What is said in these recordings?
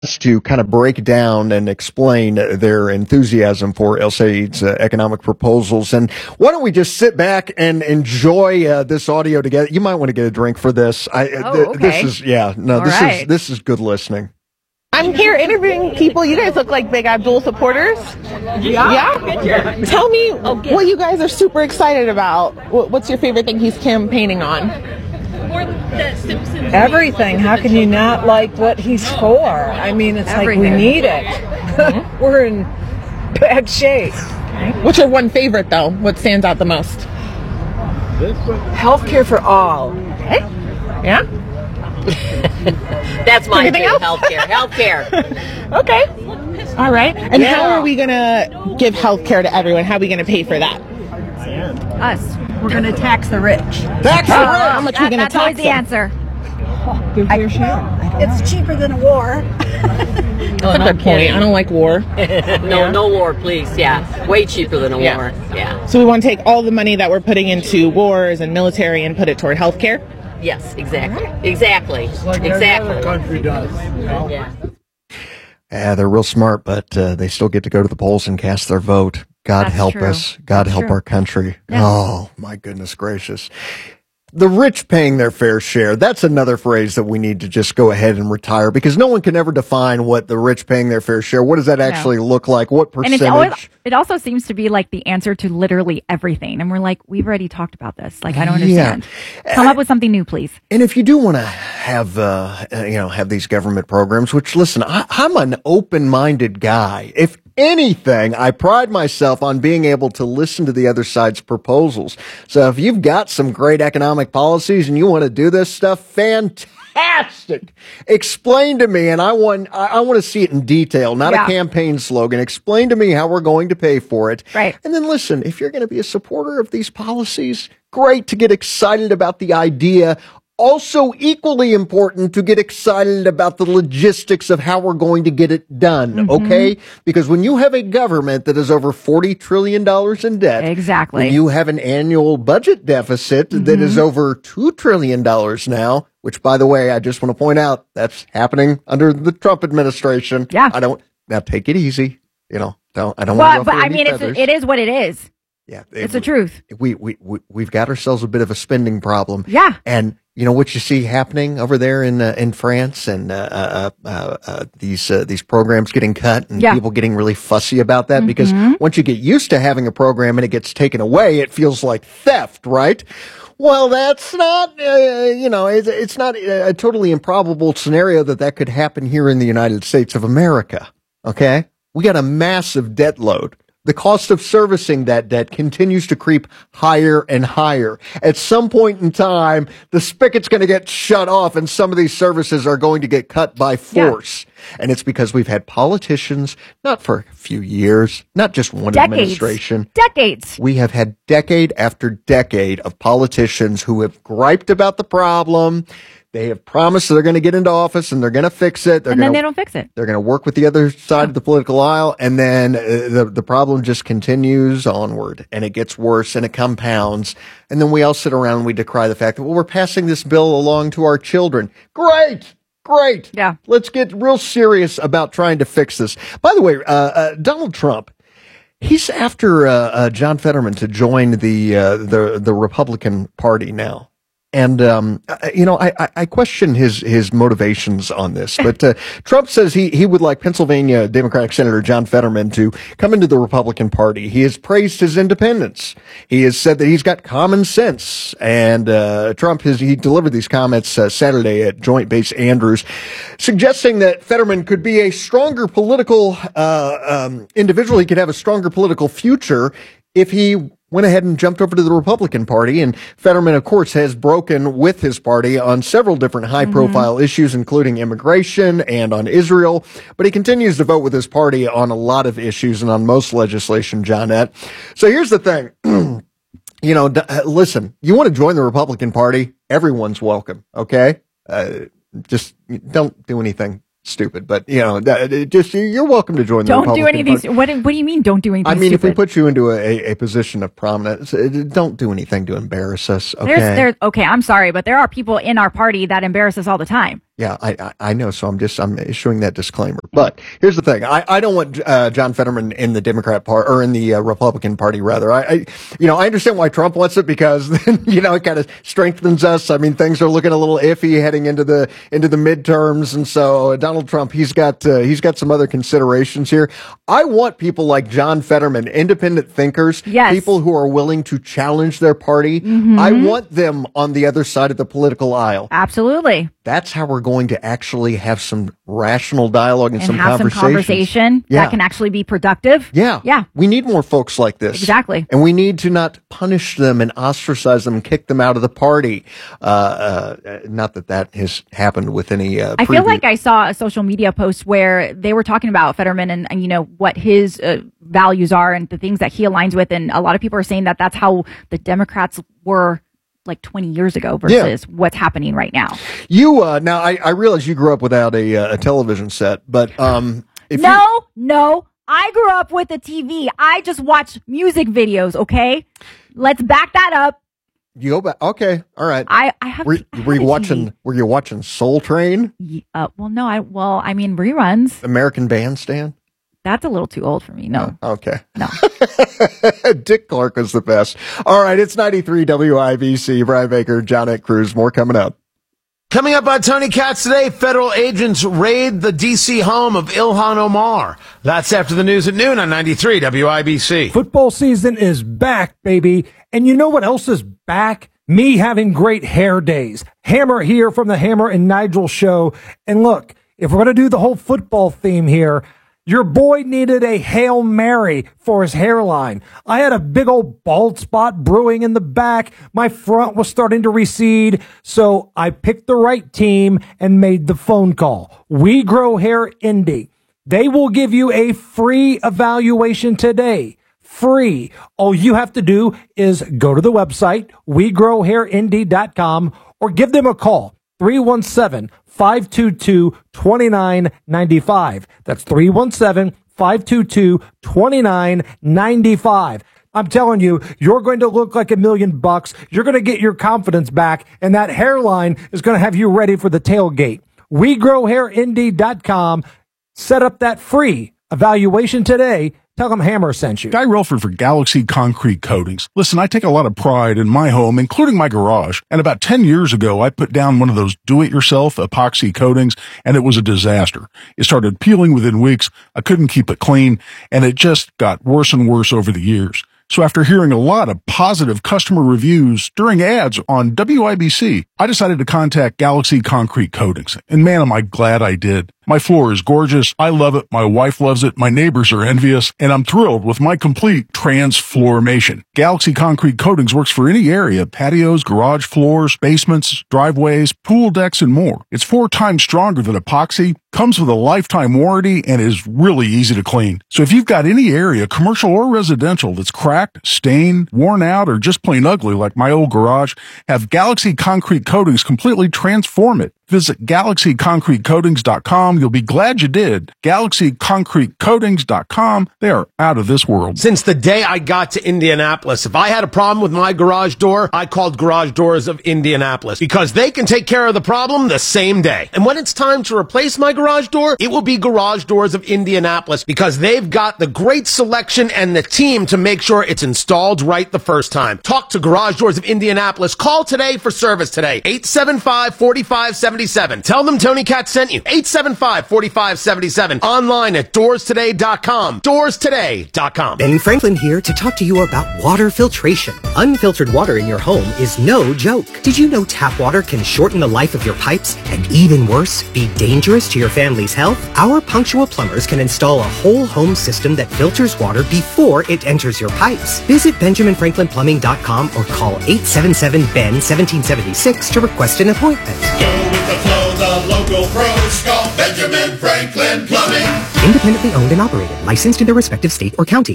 to kind of break down and explain their enthusiasm for El Said's economic proposals. And why don't we just sit back and enjoy this audio together? You might want to get a drink for this. Okay. This is good listening. I'm here interviewing people. You guys look like big Abdul supporters. Yeah? Tell me what you guys are super excited about. What's your favorite thing he's campaigning on? Everything. How can you not like what he's for? I mean, it's everything. Like we need it. We're in bad shape. What's your one favorite, though? What stands out the most? Healthcare for all. Okay. Yeah? That's my Anything else? Healthcare. Okay. All right. And how are we going to give healthcare to everyone? How are we going to pay for that? Us. We're going to tax the rich. Tax the rich! How much are we going to tax? That's always the answer. It's cheaper than a war. That's a good point. I don't like war. No war, please. Yeah. Way cheaper than a war. Yeah. So we want to take all the money that we're putting into wars and military and put it toward healthcare? Yes, exactly. Exactly. Like exactly. Every country does. You know? Yeah. Yeah, they're real smart, but they still get to go to the polls and cast their vote. God help us. God help our country. Yeah. Oh, my goodness gracious. The rich paying their fair share. That's another phrase that we need to just go ahead and retire, because no one can ever define what the rich paying their fair share. What does that actually look like? What percentage? And it also seems to be like the answer to literally everything. And we're like, we've already talked about this. Like, I don't understand. Come up with something new, please. And if you do want to have these government programs, which listen, I'm an open-minded guy. If anything, I pride myself on being able to listen to the other side's proposals. So if you've got some great economic policies and you want to do this stuff, fantastic. Explain to me, and I want to see it in detail, not a campaign slogan. Explain to me how we're going to pay for it. Right. And then listen, if you're going to be a supporter of these policies, great to get excited about the idea. Also equally important to get excited about the logistics of how we're going to get it done, okay? Because when you have a government that is over $40 trillion in debt, exactly, when you have an annual budget deficit that is over $2 trillion now, which, by the way, I just want to point out, that's happening under the Trump administration. Yeah. Now take it easy, I don't want to but I mean, it is what it is. Yeah. It's the truth. We've got ourselves a bit of a spending problem. Yeah. And you know what you see happening over there in France, and these programs getting cut, and people getting really fussy about that, because once you get used to having a program and it gets taken away, it feels like theft, right? Well, that's not, it's not a totally improbable scenario that could happen here in the United States of America. Okay, we got a massive debt load. The cost of servicing that debt continues to creep higher and higher. At some point in time, the spigot's going to get shut off, and some of these services are going to get cut by force. Yeah. And it's because we've had politicians, not for a few years, not just one administration. Decades. We have had decade after decade of politicians who have griped about the problem. They have promised that they're going to get into office and they're going to fix it. And then they don't fix it. They're going to work with the other side of the political aisle, and then the problem just continues onward, and it gets worse, and it compounds. And then we all sit around and we decry the fact that, well, we're passing this bill along to our children. Great. Yeah. Let's get real serious about trying to fix this. By the way, Donald Trump, he's after John Fetterman to join the Republican Party now. And, I question his motivations on this, but, Trump says he would like Pennsylvania Democratic Senator John Fetterman to come into the Republican Party. He has praised his independence. He has said that he's got common sense. And, Trump he delivered these comments, Saturday at Joint Base Andrews, suggesting that Fetterman could be a stronger political, individual. He could have a stronger political future if he went ahead and jumped over to the Republican Party. And Fetterman, of course, has broken with his party on several different high-profile issues, including immigration and on Israel. But he continues to vote with his party on a lot of issues and on most legislation, Johnette. So here's the thing. Listen, you want to join the Republican Party? Everyone's welcome, okay? Just don't do anything stupid, but you're welcome to join the Don't Republican do anything. Party. What do you mean? Don't do anything? I mean, stupid? if we put you into a position of prominence, don't do anything to embarrass us. Okay. Okay, I'm sorry, but there are people in our party that embarrass us all the time. Yeah, I know. So I'm issuing that disclaimer. But here's the thing: I don't want John Fetterman in the Democrat Party or in the Republican Party. Rather, I understand why Trump wants it, because then it kind of strengthens us. I mean, things are looking a little iffy heading into the midterms, and so Donald Trump he's got some other considerations here. I want people like John Fetterman, independent thinkers, people who are willing to challenge their party. Mm-hmm. I want them on the other side of the political aisle. Absolutely. That's how we're going to actually have some rational dialogue and some conversation that can actually be productive. Yeah. We need more folks like this. Exactly. And we need to not punish them and ostracise them and kick them out of the party. Not that has happened with any I feel like I saw a social media post where they were talking about Fetterman and what his values are and the things that he aligns with. And a lot of people are saying that that's how the Democrats were like 20 years ago versus what's happening right now. You now I realize you grew up without a television set, but No, I grew up with a TV. I just watch music videos. Okay, let's back that up. You go back. Okay, all right. I have. Were you watching Soul Train? Well, no. I mean reruns. American Bandstand. That's a little too old for me. No. Okay. No. Dick Clark was the best. All right. It's 93 WIBC. Brian Baker, Jonette Cruz. More coming up. Coming up on Tony Katz today, federal agents raid the D.C. home of Ilhan Omar. That's after the news at noon on 93 WIBC. Football season is back, baby. And you know what else is back? Me having great hair days. Hammer here from the Hammer and Nigel show. And look, if we're going to do the whole football theme here, your boy needed a Hail Mary for his hairline. I had a big old bald spot brewing in the back. My front was starting to recede. So I picked the right team and made the phone call. We Grow Hair Indy. They will give you a free evaluation today. Free. All you have to do is go to the website, wegrowhairindy.com, or give them a call. 317-522-2995. That's 317-522-2995. I'm telling you, you're going to look like $1 million. You're going to get your confidence back, and that hairline is going to have you ready for the tailgate. WeGrowHairIndy.com. Set up that free evaluation today. Tell them Hammer sent you. Guy Relford for Galaxy Concrete Coatings. Listen, I take a lot of pride in my home, including my garage. And about 10 years ago, I put down one of those do-it-yourself epoxy coatings, and it was a disaster. It started peeling within weeks. I couldn't keep it clean, and it just got worse and worse over the years. So after hearing a lot of positive customer reviews during ads on WIBC, I decided to contact Galaxy Concrete Coatings. And man, am I glad I did. My floor is gorgeous. I love it. My wife loves it. My neighbors are envious. And I'm thrilled with my complete transformation. Galaxy Concrete Coatings works for any area: patios, garage floors, basements, driveways, pool decks, and more. It's 4 times stronger than epoxy, comes with a lifetime warranty, and is really easy to clean. So if you've got any area, commercial or residential, that's cracked, stained, worn out, or just plain ugly like my old garage, have Galaxy Concrete Coatings completely transform it. Visit GalaxyConcreteCoatings.com. You'll be glad you did. GalaxyConcreteCoatings.com. They are out of this world. Since the day I got to Indianapolis, if I had a problem with my garage door, I called Garage Doors of Indianapolis, because they can take care of the problem the same day. And when it's time to replace my garage door, it will be Garage Doors of Indianapolis, because they've got the great selection and the team to make sure it's installed right the first time. Talk to Garage Doors of Indianapolis. Call today for service today. 875-4577. Tell them Tony Katz sent you. 875-4577. Online at doorstoday.com. Doorstoday.com. Ben Franklin here to talk to you about water filtration. Unfiltered water in your home is no joke. Did you know tap water can shorten the life of your pipes and, even worse, be dangerous to your family's health? Our punctual plumbers can install a whole home system that filters water before it enters your pipes. Visit BenjaminFranklinPlumbing.com or call 877-BEN-1776 to request an appointment. The local pros call Benjamin Franklin Plumbing. Independently owned and operated, licensed in their respective state or county.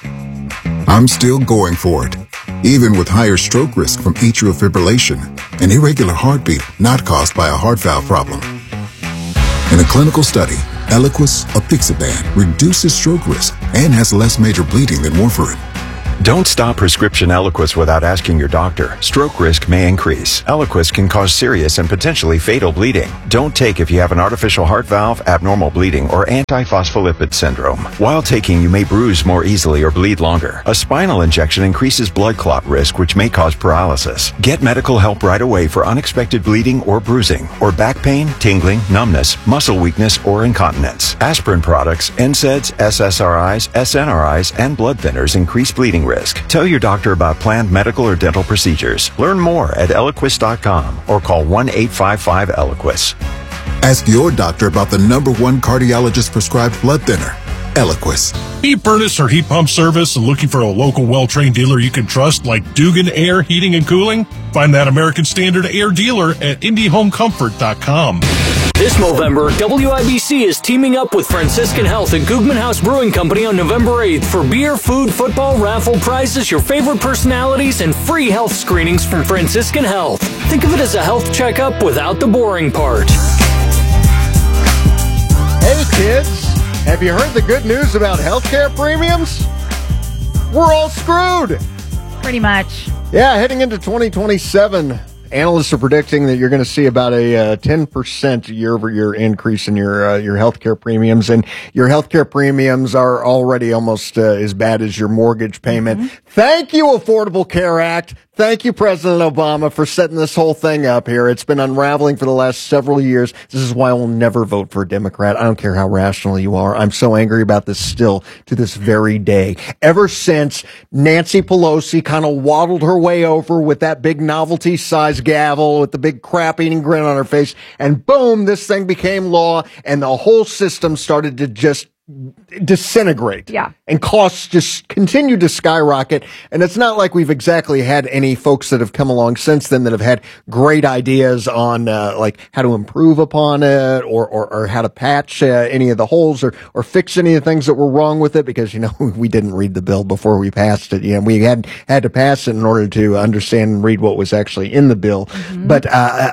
I'm still going for it, even with higher stroke risk from atrial fibrillation, an irregular heartbeat not caused by a heart valve problem. In a clinical study, Eliquis, apixaban, reduces stroke risk and has less major bleeding than warfarin. Don't stop prescription Eliquis without asking your doctor. Stroke risk may increase. Eliquis can cause serious and potentially fatal bleeding. Don't take if you have an artificial heart valve, abnormal bleeding, or antiphospholipid syndrome. While taking, you may bruise more easily or bleed longer. A spinal injection increases blood clot risk, which may cause paralysis. Get medical help right away for unexpected bleeding or bruising, or back pain, tingling, numbness, muscle weakness, or incontinence. Aspirin products, NSAIDs, SSRIs, SNRIs, and blood thinners increase bleeding risk. Tell your doctor about planned medical or dental procedures. Learn more at Eliquis.com or call 1-855-ELIQUIS. Ask your doctor about the #1 cardiologist prescribed blood thinner, Eliquis. Heat furnace or heat pump service and looking for a local well-trained dealer you can trust like Dugan Air Heating and Cooling? Find that American Standard Air dealer at IndyHomeComfort.com. This November, WIBC is teaming up with Franciscan Health and Gugman House Brewing Company on November 8th for beer, food, football, raffle prizes, your favorite personalities, and free health screenings from Franciscan Health. Think of it as a health checkup without the boring part. Hey kids, have you heard the good news about healthcare premiums? We're all screwed. Pretty much. Yeah, heading into 2027, analysts are predicting that you're going to see about a 10% year-over-year increase in your healthcare premiums, and your healthcare premiums are already almost as bad as your mortgage payment. Mm-hmm. Thank you, Affordable Care Act. Thank you, President Obama, for setting this whole thing up here. It's been unraveling for the last several years. This is why I will never vote for a Democrat. I don't care how rational you are. I'm so angry about this still to this very day. Ever since Nancy Pelosi kind of waddled her way over with that big novelty-sized gavel with the big crap-eating grin on her face, and boom, this thing became law, and the whole system started to just disintegrate. Yeah. And costs just continue to skyrocket. And it's not like we've exactly had any folks that have come along since then that have had great ideas on like how to improve upon it or how to patch any of the holes or fix any of the things that were wrong with it, because, you know, we didn't read the bill before we passed it. You know, we had to pass it in order to understand and read what was actually in the bill. Mm-hmm. But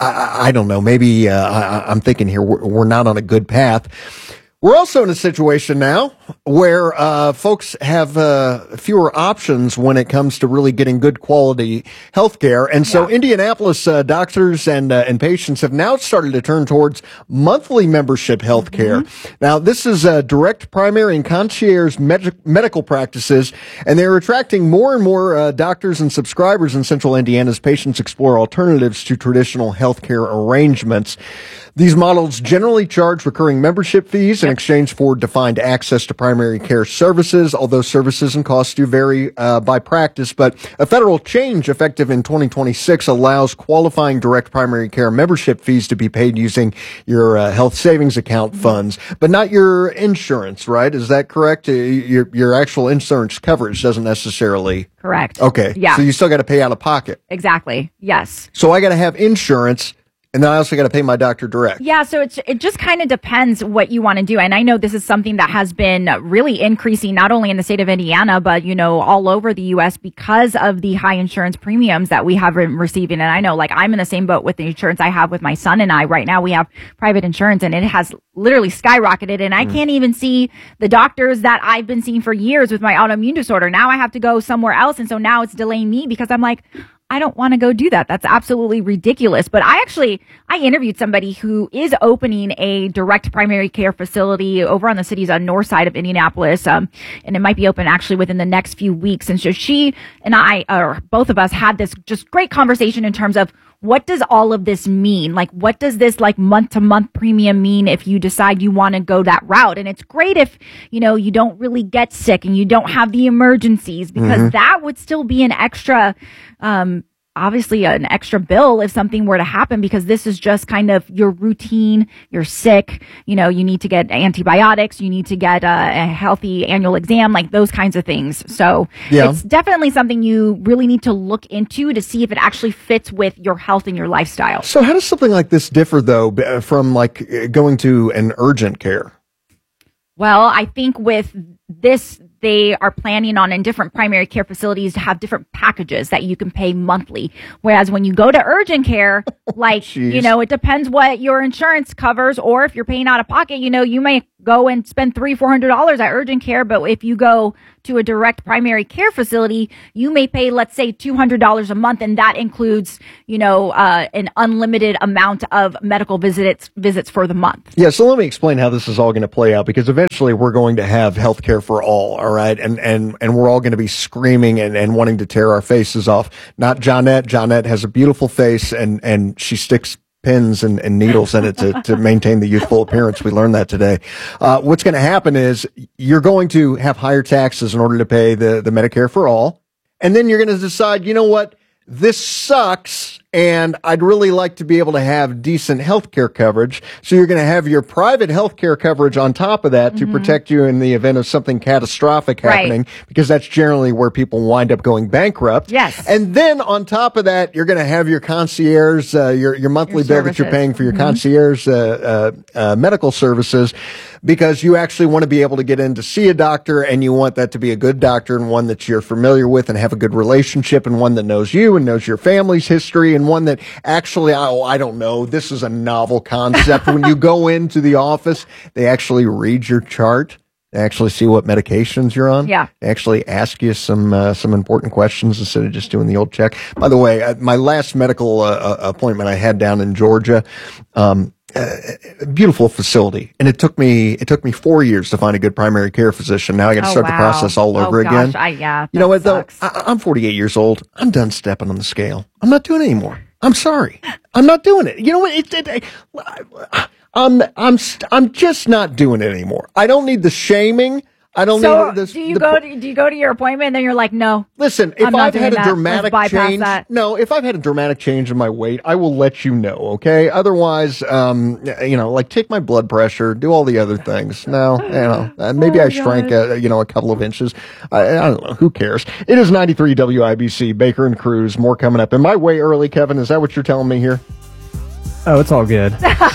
I don't know. Maybe I'm thinking here we're not on a good path. We're also in a situation now where folks have fewer options when it comes to really getting good quality health care. And so Indianapolis doctors and patients have now started to turn towards monthly membership health care. Mm-hmm. Now, this is direct primary and concierge medical practices, and they're attracting more and more doctors and subscribers in central Indiana as patients explore alternatives to traditional health care arrangements. These models generally charge recurring membership fees in exchange for defined access to primary care services, although services and costs do vary by practice. But a federal change effective in 2026 allows qualifying direct primary care membership fees to be paid using your health savings account funds, but not your insurance, right? Is that correct? Your actual insurance coverage doesn't necessarily. Correct. Okay. Yeah. So you still got to pay out of pocket. Exactly. Yes. So I got to have insurance. And then I also got to pay my doctor direct. Yeah, so it just kind of depends what you want to do. And I know this is something that has been really increasing not only in the state of Indiana, but, you know, all over the U.S. because of the high insurance premiums that we have been receiving. And I know, like, I'm in the same boat with the insurance I have with my son and I. Right now we have private insurance, and it has literally skyrocketed. And I can't even see the doctors that I've been seeing for years with my autoimmune disorder. Now I have to go somewhere else. And so now it's delaying me because I'm like, I don't want to go do that. That's absolutely ridiculous. But I interviewed somebody who is opening a direct primary care facility over on the city's north side of Indianapolis. And it might be open actually within the next few weeks. And so she and I, or both of us, had this just great conversation in terms of what does all of this mean? Like, what does this like month to month premium mean if you decide you want to go that route? And it's great if, you know, you don't really get sick and you don't have the emergencies, because that would still be an extra, obviously an extra bill if something were to happen, because this is just kind of your routine. You're sick, you know, you need to get antibiotics, you need to get a healthy annual exam, like those kinds of things. So it's definitely something you really need to look into to see if it actually fits with your health and your lifestyle. So how does something like this differ, though, from like going to an urgent care? Well, I think with they are planning on in different primary care facilities to have different packages that you can pay monthly. Whereas when you go to urgent care, like, you know, it depends what your insurance covers, or if you're paying out of pocket, you know, you may go and spend $300-400 at urgent care. But if you go to a direct primary care facility, you may pay, let's say, $200 a month. And that includes, you know, an unlimited amount of medical visits for the month. Yeah. So let me explain how this is all going to play out, because eventually we're going to have healthcare for all. All right. And we're all going to be screaming and wanting to tear our faces off. Not Johnette. Johnette has a beautiful face, and she sticks pins and needles in it to maintain the youthful appearance. We learned that today. What's going to happen is you're going to have higher taxes in order to pay the Medicare for all. And then you're going to decide, you know what? This sucks, and I'd really like to be able to have decent health care coverage. So you're going to have your private health care coverage on top of that to protect you in the event of something catastrophic happening, because that's generally where people wind up going bankrupt. Yes. And then on top of that, you're going to have your concierge, your monthly bill that you're paying for your concierge medical services, because you actually want to be able to get in to see a doctor, and you want that to be a good doctor, and one that you're familiar with and have a good relationship, and one that knows you and knows your family's history, and one that actually, I don't know, this is a novel concept. When you go into the office, they actually read your chart. They actually see what medications you're on. Yeah. They actually ask you some important questions instead of just doing the old check. By the way, my last medical appointment I had down in Georgia, beautiful facility, and it took me 4 years to find a good primary care physician. Now I got to start the process all over again. You know what though? I'm 48 years old. I'm done stepping on the scale. I'm not doing it anymore. I'm sorry. I'm not doing it. You know what? I'm just not doing it anymore. I don't need the shaming. I don't need this. Do you go to your appointment and then you're like, no? Listen, if I've had a dramatic change, if I've had a dramatic change in my weight, I will let you know. Okay. Otherwise, like take my blood pressure, do all the other things. No, maybe I shrank, a couple of inches. I don't know. Who cares? It is 93 WIBC, Baker and Cruz. More coming up. Am I way early, Kevin? Is that what you're telling me here? Oh, it's all good.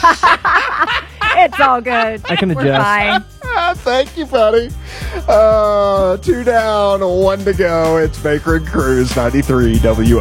It's all good. I can adjust. We're fine. Thank you, buddy. 2 down, 1 to go. It's Baker and Cruz, 93 WIBC.